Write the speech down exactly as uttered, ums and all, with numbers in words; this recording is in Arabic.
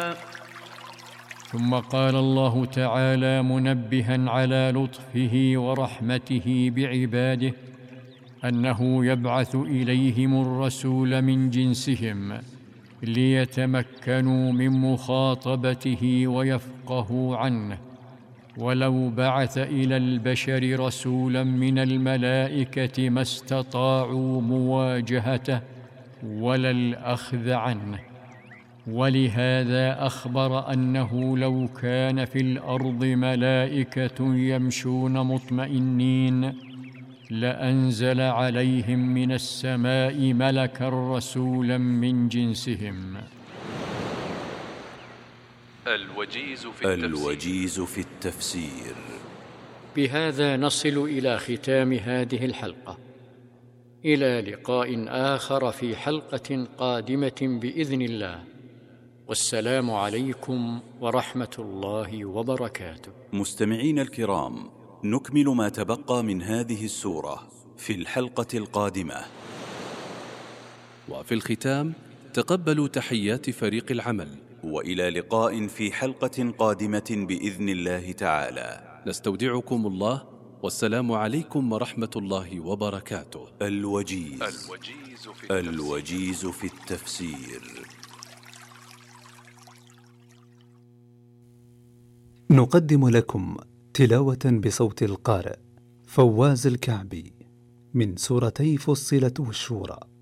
ثم قال الله تعالى منبها على لطفه ورحمته بعباده أنه يبعث إليهم الرسول من جنسهم ليتمكنوا من مخاطبته ويفقهوا عنه. ولو بعث إلى البشر رسولا من الملائكة ما استطاعوا مواجهته ولا الأخذ عنه. ولهذا أخبر أنه لو كان في الأرض ملائكة يمشون مطمئنين لأنزل عليهم من السماء ملكا رسولا من جنسهم. الوجيز في التفسير, الوجيز في التفسير. بهذا نصل إلى ختام هذه الحلقة. إلى لقاء آخر في حلقة قادمة بإذن الله، والسلام عليكم ورحمة الله وبركاته. مستمعين الكرام، نكمل ما تبقى من هذه السورة في الحلقة القادمة. وفي الختام تقبلوا تحيات فريق العمل، وإلى لقاء في حلقة قادمة بإذن الله تعالى. نستودعكم الله، والسلام عليكم ورحمة الله وبركاته. الوجيز, الوجيز, في, التفسير. الوجيز في التفسير. نقدم لكم تلاوة بصوت القارئ فواز الكعبي من سورتي فصلت والشورى.